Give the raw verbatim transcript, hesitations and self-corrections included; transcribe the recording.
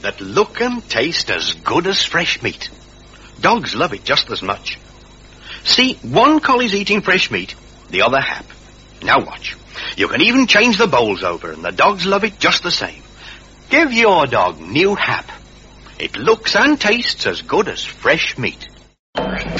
that look and taste as good as fresh meat. Dogs love it just as much. See, one collie's eating fresh meat, the other hap. Now watch. You can even change the bowls over, and the dogs love it just the same. Give your dog new hap. It looks and tastes as good as fresh meat.